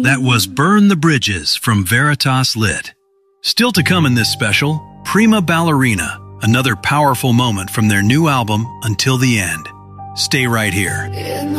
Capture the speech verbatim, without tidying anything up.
That was Burn the Bridges from Veritas Lit. Still to come in this special, Prima Ballerina, another powerful moment from their new album, Until the End. Stay right here.